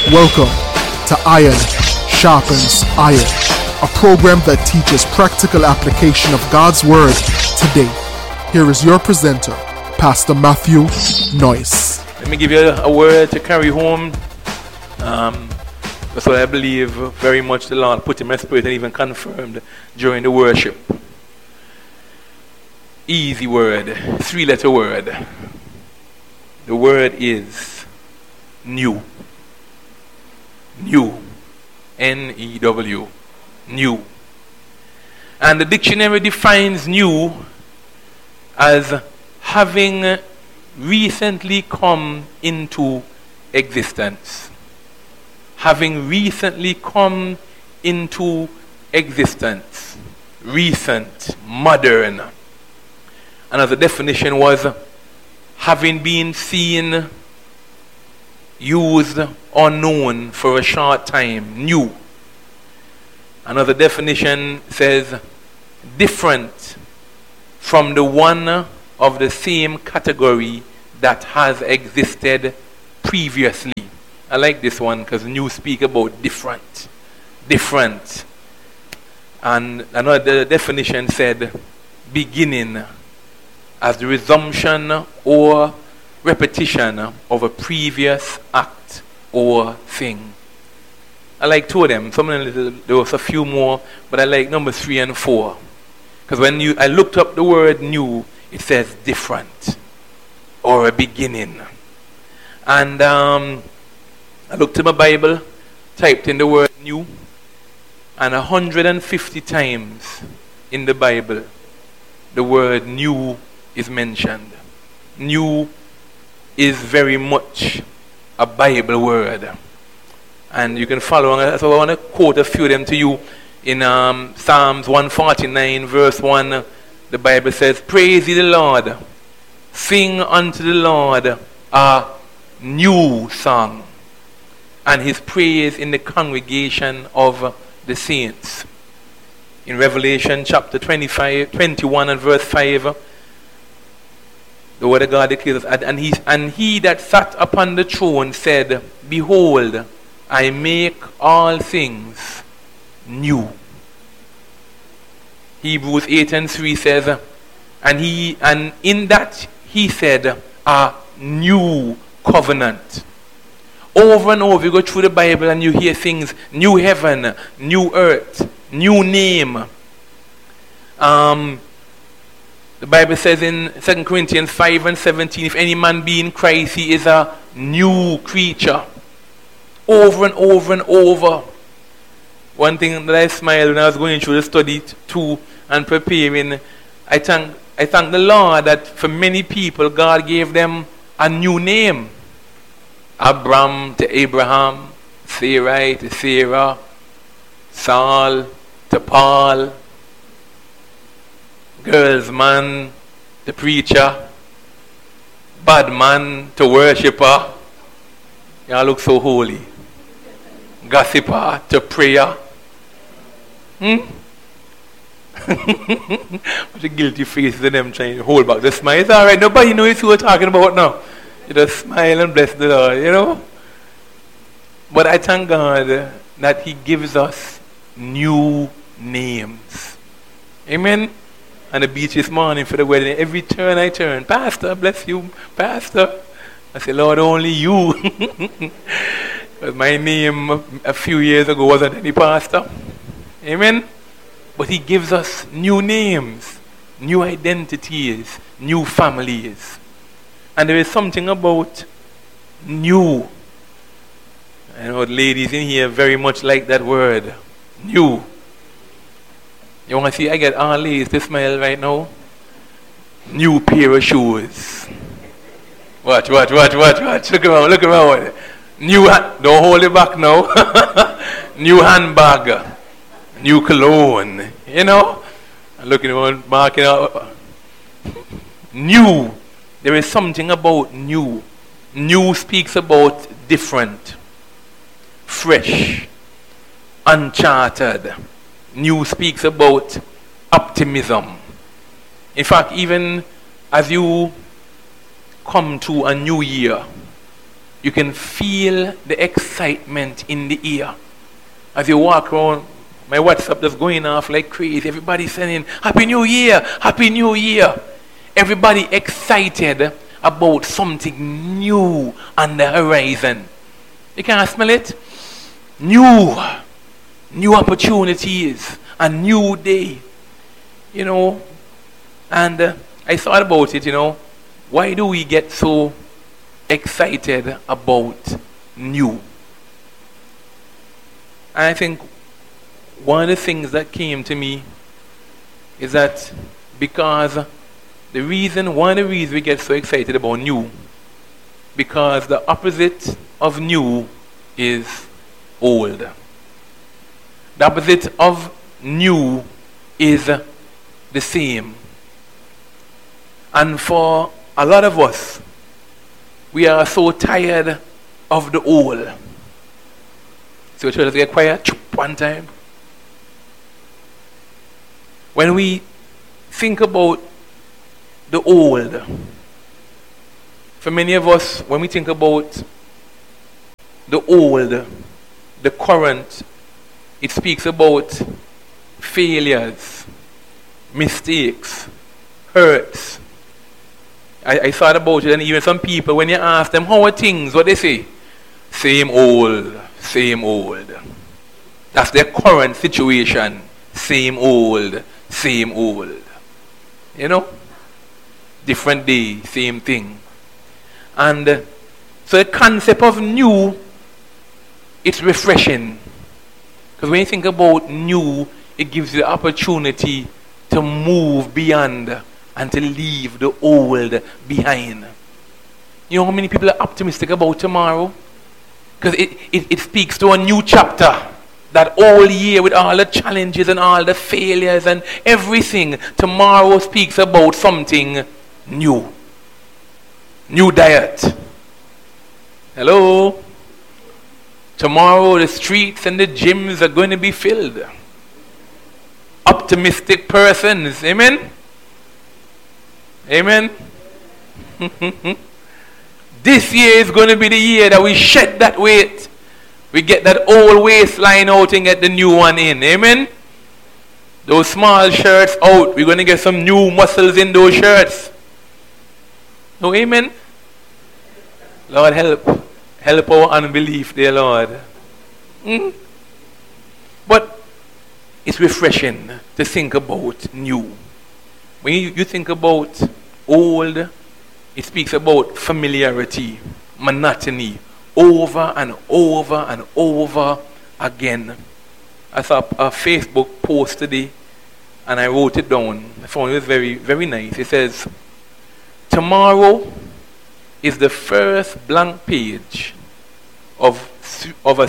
Welcome to Iron Sharpens Iron, a program that teaches practical application of God's Word today. Here is your presenter, Pastor Matthew Noyce. Let me give you a word to carry home. That's what I believe very much the Lord put in my spirit and even confirmed during the worship. Easy word, 3-letter word. The word is new. New. N-E-W. New. And the dictionary defines new as having recently come into existence. Having recently come into existence. Recent, modern. Another definition was having been seen, used, or known for a short time. New. Another definition says different from the one of the same category that has existed previously. I like this one because new speak about different. Different. And another definition said beginning as the resumption or repetition of a previous act or thing. I like two of them. There was a few more, but I like number 3 and 4. Because when I looked up the word new, it says different or a beginning. And I looked in my Bible, typed in the word new, and 150 times in the Bible, the word new is mentioned. New is very much a Bible word. And you can follow on. So I want to quote a few of them to you. In Psalms 149 verse 1, the Bible says, "Praise ye the Lord. Sing unto the Lord a new song, and his praise in the congregation of the saints." In Revelation chapter 21 and verse 5, the word of God declares, and he that sat upon the throne said, "Behold, I make all things new." Hebrews 8 and 3 says, and in that he said, "A new covenant." Over and over you go through the Bible and you hear things, new heaven, new earth, new name. The Bible says in 2 Corinthians 5 and 17, if any man be in Christ, he is a new creature. Over and over and over. One thing that I smiled when I was going through the study too and preparing, I thank the Lord that for many people God gave them a new name. Abram to Abraham, Sarai to Sarah, Saul to Paul, girls man to preacher, bad man to worshipper. Y'all look so holy. Gossiper to prayer. What the guilty faces of them trying to hold back the smile. It's alright, nobody knows who we're talking about now. You just smile and bless the Lord, you know. But I thank God that he gives us new names. Amen. On the beach this morning for the wedding, every turn I turn, "Pastor, bless you, Pastor." I say, "Lord, only you." But my name a few years ago wasn't any pastor. Amen. But he gives us new names, new identities, new families. And there is something about new. I know ladies in here very much like that word. New. You want to see, I get all ladies to smile right now. New pair of shoes. Watch. Look around. New don't hold it back now. New handbag. New cologne. You know? I'm looking around, marking out. New. There is something about new. New speaks about different, fresh, uncharted. New speaks about optimism. In fact, even as you come to a new year, you can feel the excitement in the air. As you walk around, my WhatsApp is going off like crazy. Everybody saying, Happy New Year, Happy New Year. Everybody excited about something new on the horizon. You can smell it? New opportunities, a new day. And I thought about it, why do we get so excited about new? And I think one of the things that came to me is that because one of the reasons we get so excited about new, because the opposite of new is old. The opposite of new is the same. And for a lot of us, we are so tired of the old. So church, let's get quiet one time. When we think about the old, for many of us, when we think about the old, the current, it speaks about failures, mistakes, hurts. I thought about it, and even some people, when you ask them, how are things, what they say? Same old, same old. That's their current situation. Same old, same old. Different day, same thing. And so the concept of new, it's refreshing. Because when you think about new, it gives you the opportunity to move beyond and to leave the old behind. You know how many people are optimistic about tomorrow? Because it speaks to a new chapter. That all year with all the challenges and all the failures and everything, tomorrow speaks about something new. New diet. Hello? Tomorrow the streets and the gyms are going to be filled. Optimistic persons. Amen? Amen? This year is going to be the year that we shed that weight. We get that old waistline out and get the new one in. Amen? Those small shirts out. We're going to get some new muscles in those shirts. No, amen? Lord, help our unbelief, dear Lord. But it's refreshing to think about new. When you think about old, it speaks about familiarity, monotony, over and over and over again. I saw a Facebook post today and I wrote it down. I found it was very, very nice. It says, tomorrow is the first blank page of a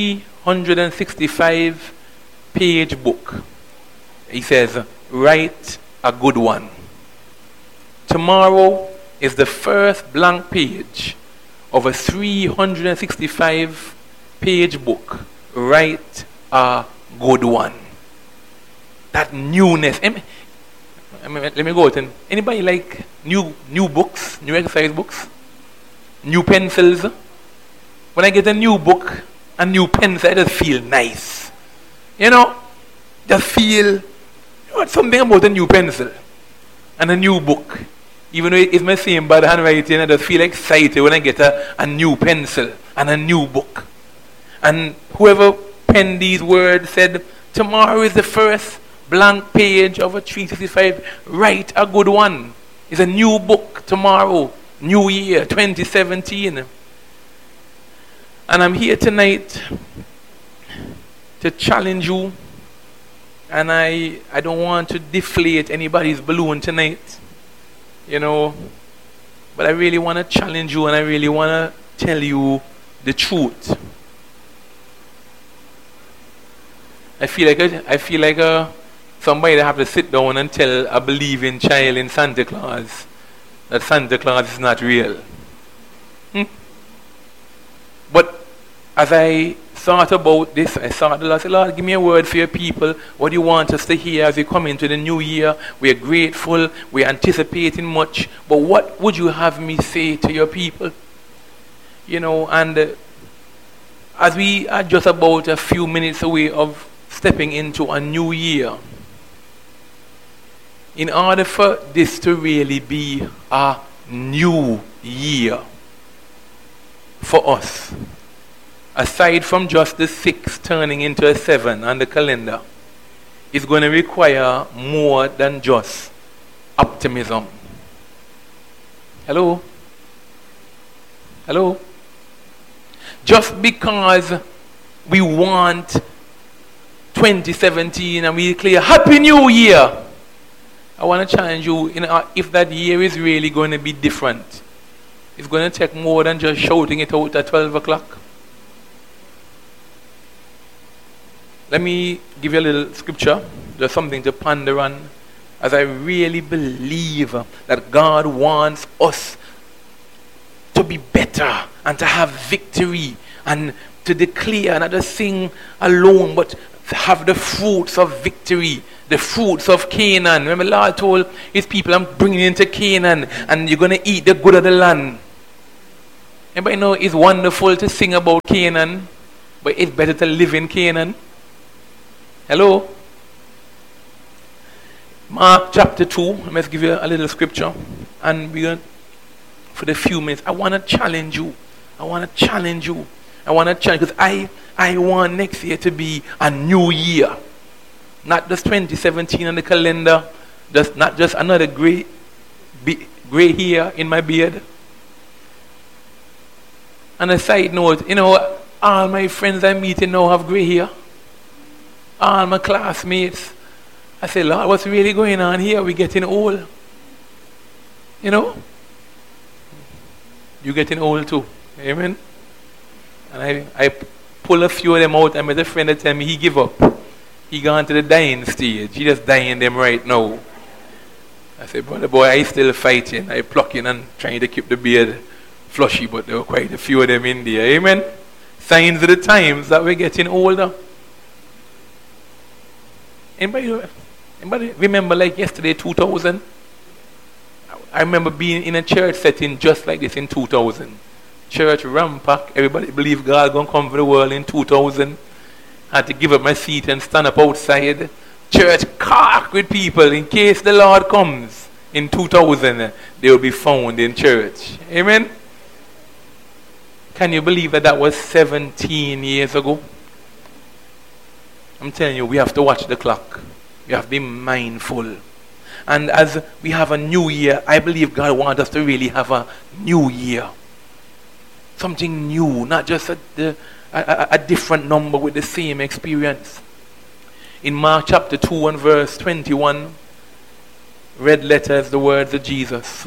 365 page book. He says, write a good one. Tomorrow is the first blank page of a 365 page book. Write a good one. That newness. Let me go to anybody like new books, new exercise books, new pencils. When I get a new book, a new pencil, I just feel nice. Just feel something about a new pencil and a new book. Even though it's my same bad handwriting, I just feel excited when I get a new pencil and a new book. And whoever penned these words said, tomorrow is the first blank page of a 365. Write a good one. It's a new book tomorrow, new year, 2017. And I'm here tonight to challenge you. And I don't want to deflate anybody's balloon tonight. But I really want to challenge you and I really want to tell you the truth. I feel like somebody that have to sit down and tell a believing child in Santa Claus that Santa Claus is not real. But as I thought about this, I thought the Lord said, Lord, give me a word for your people. What do you want us to hear as we come into the new year? We're grateful, we're anticipating much, but what would you have me say to your people? And as we are just about a few minutes away of stepping into a new year, in order for this to really be a new year for us, aside from just the 6 turning into a 7 on the calendar, it's going to require more than just optimism. Hello? Hello? Just because we want 2017 and we declare Happy New Year, I want to challenge you, if that year is really going to be different, it's going to take more than just shouting it out at 12 o'clock. Let me give you a little scripture, just something to ponder on, as I really believe that God wants us to be better and to have victory and to declare, not just sing alone, but have the fruits of victory, the fruits of Canaan. Remember, Lord told his people, I'm bringing you into Canaan and you're going to eat the good of the land. Anybody know it's wonderful to sing about Canaan, but it's better to live in Canaan? Hello? Mark chapter 2, let's give you a little scripture. And we're going to, for the few minutes, I want to challenge you. Because I want next year to be a new year. Not just 2017 on the calendar, not just another gray hair in my beard. On a side note, all my friends I'm meeting now have gray hair. All my classmates. I say, Lord, what's really going on here? We're getting old. You're getting old too. Amen? And I pull a few of them out. I met a friend that tell me he give up. He gone to the dying stage. He just dying them right now. I said, brother boy, I still fighting. I plucking and trying to keep the beard flushy, but there were quite a few of them in there. Amen? Signs of the times that we're getting older. Anybody remember like yesterday, 2000? I remember being in a church setting just like this in 2000. Church rampack. Everybody believed God going to come for the world in 2000. I had to give up my seat and stand up outside. Church cark with people in case the Lord comes in 2000. They will be found in church. Amen? Can you believe that was 17 years ago? I'm telling you, we have to watch the clock. We have to be mindful. And as we have a new year, I believe God wants us to really have a new year. Something new, not just a different number with the same experience. In Mark chapter 2 and verse 21, red letters, the words of Jesus.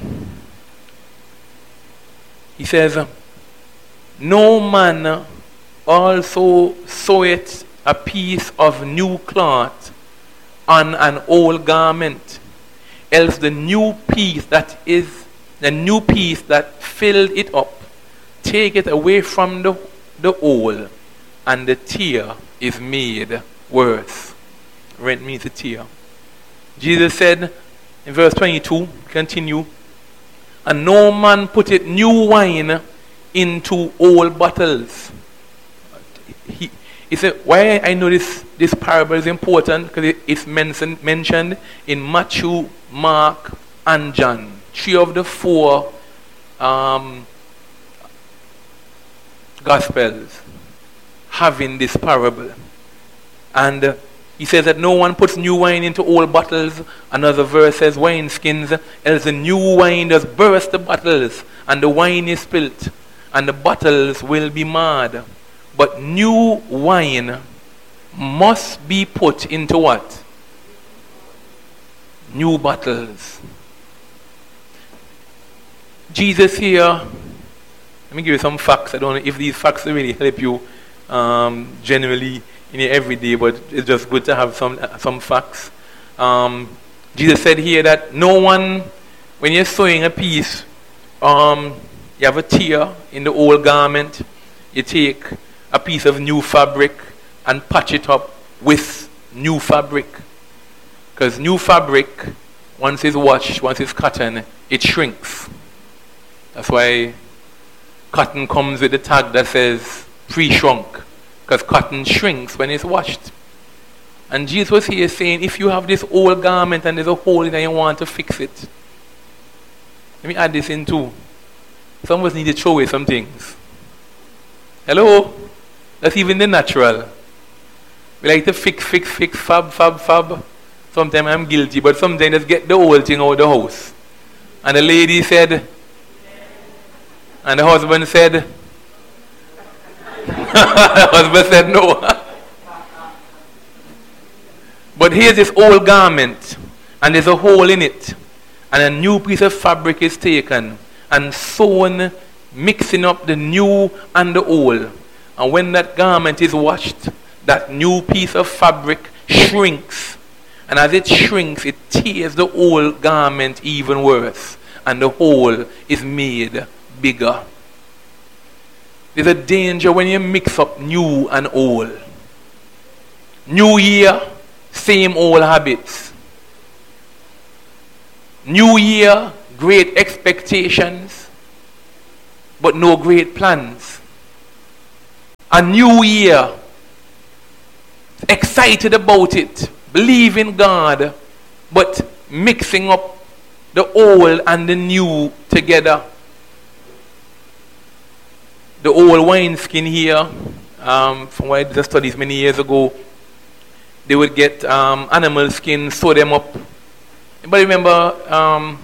He says, no man also seweth a piece of new cloth on an old garment, else the new piece that filled it up take it away from the old, and the tear is made worse. Rent means a tear. Jesus said in verse 22, continue, and no man putteth new wine into old bottles. He said, why I know this parable is important, because it's mentioned in Matthew, Mark, and John. 3 of the 4 Gospels having this parable. And he says that no one puts new wine into old bottles. Another verse says wineskins, else the new wine does burst the bottles, and the wine is spilt, and the bottles will be marred. But new wine must be put into what? New bottles. Jesus here, let me give you some facts. I don't know if these facts really help you generally in your everyday, but it's just good to have some facts. Jesus said here that no one, when you're sewing a piece, you have a tear in the old garment, you take a piece of new fabric and patch it up with new fabric. Because new fabric, once it's washed, once it's cotton, it shrinks. That's why cotton comes with a tag that says pre-shrunk, because cotton shrinks when it's washed. And Jesus was here saying, if you have this old garment and there's a hole in it and you want to fix it, let me add this in too. Some of us need to throw away some things. Hello? That's even the natural. We like to fix, fab. Sometimes I'm guilty, but sometimes just get the whole thing out of the house. And the lady said, and the husband said, the husband said no. But here's this old garment, and there's a hole in it, and a new piece of fabric is taken and sewn, mixing up the new and the old. And when that garment is washed, that new piece of fabric shrinks. And as it shrinks, it tears the old garment even worse. And the hole is made bigger. There's a danger when you mix up new and old. New year, same old habits. New year, great expectations, but no great plans. A new year, excited about it, believe in God, but mixing up the old and the new together. The old wineskin here, from what I did studies many years ago, they would get animal skin, sew them up. Anybody remember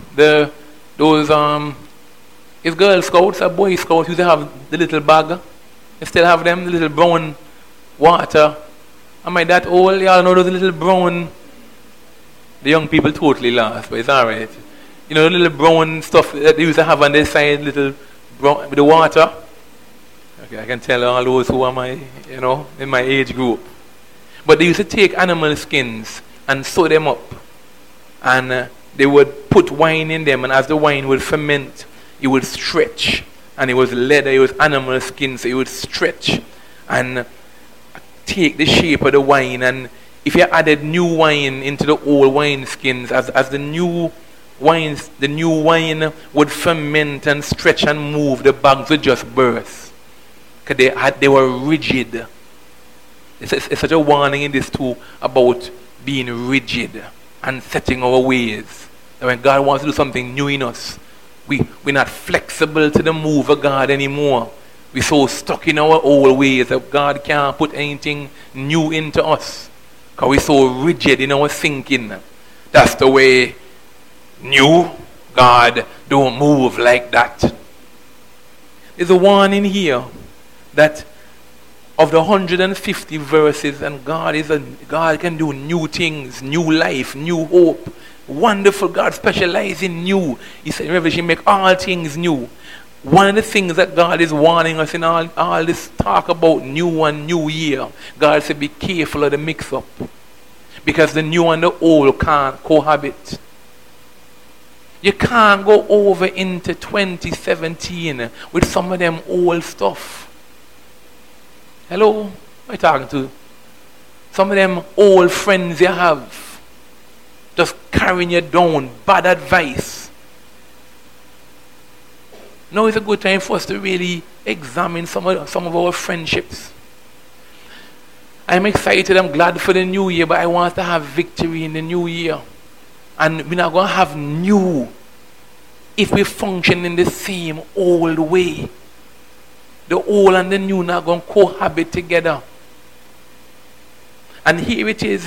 those is Girl Scouts or Boy Scouts used to have the little bag? They still have them, the little brown water. Am I that old? Y'all know those little brown. The young people totally lost, but it's alright. You know the little brown stuff that they used to have on their side, little brown with the water. Okay, I can tell all those who are in my age group. But they used to take animal skins and sew them up. And they would put wine in them, and as the wine would ferment, it would stretch. And it was leather, it was animal skin, so it would stretch and take the shape of the wine. And if you added new wine into the old wine skins, as the new wine would ferment and stretch and move, the bags would just burst. Because they were rigid. It's such a warning in this too about being rigid and setting our ways. That when God wants to do something new in us, we're not flexible to the move of God anymore. We're so stuck in our old ways that God can't put anything new into us. Because we're so rigid in our thinking. That's the way new. God don't move like that. There's a warning here that of the 150 verses, and God can do new things, new life, new hope. Wonderful. God specializes in new. He said in Revelation, make all things new. One of the things that God is warning us in all this talk about new and new year, God said be careful of the mix-up. Because the new and the old can't cohabit. You can't go over into 2017 with some of them old stuff. Hello? Who are you talking to? Some of them old friends you have just carrying you down, bad advice. Now is a good time for us to really examine some of our friendships. I'm excited, I'm glad for the new year, but I want to have victory in the new year. And we're not going to have new if we function in the same old way. The old and the new not going to cohabit together. And here it is.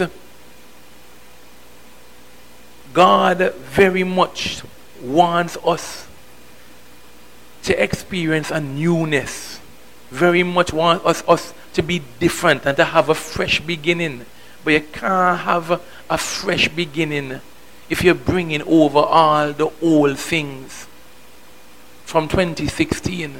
God very much wants us to experience a newness. Very much wants us to be different and to have a fresh beginning. But you can't have a fresh beginning if you're bringing over all the old things from 2016.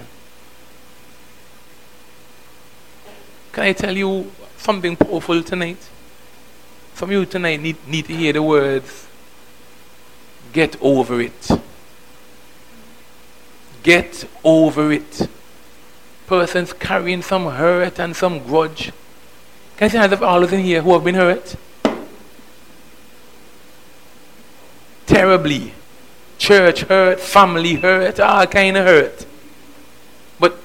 Can I tell you something powerful tonight? Some of you tonight need to hear the words, get over it. Get over it. Persons carrying some hurt and some grudge. Can I see hands of all of in here who have been hurt? Terribly. Church hurt, family hurt, all kind of hurt. But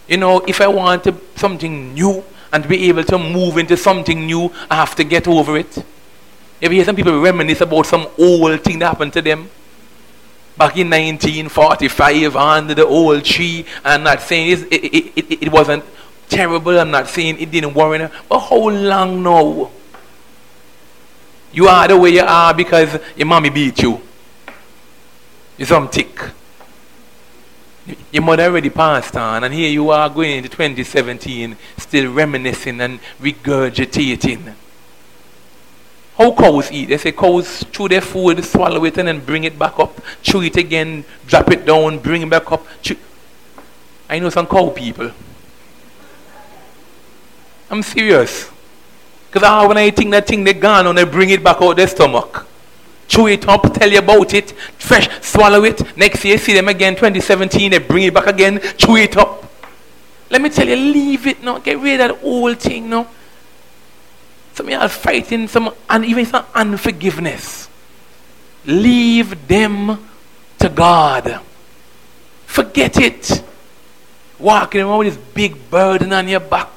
You know, if I want something new and to be able to move into something new, I have to get over it. You hear some people reminisce about some old thing that happened to them back in 1945 under the old tree. I'm not saying it wasn't terrible. I'm not saying it didn't worry them. But how long now? You are the way you are because your mommy beat you. You're some tick. Your mother already passed on, and here you are going into 2017, still reminiscing and regurgitating. How cows eat? They say cows chew their food, swallow it, and then bring it back up, chew it again, drop it down, bring it back up. I know some cow people. I'm serious. Because when I think that thing, they're gone and they bring it back out their stomach. Chew it up, tell you about it, fresh, swallow it. Next year, see them again, 2017, they bring it back again, chew it up. Let me tell you, leave it now, get rid of that old thing now. Some of you are fighting and even some unforgiveness. Leave them to God. Forget it. Walking around with this big burden on your back.